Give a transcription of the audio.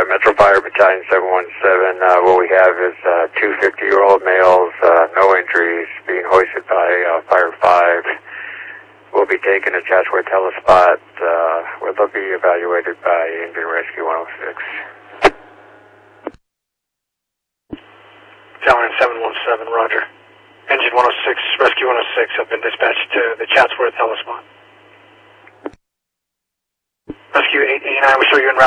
Metro Fire Battalion 717. What we have is two 50-year-old males, no injuries, being hoisted by Fire 5. Will be taken to Chatsworth Telespot, where they'll be evaluated by Engine Rescue 106. Battalion 717, roger. Engine 106, Rescue 106 have been dispatched to the Chatsworth Telespot. Rescue 889, we show you en route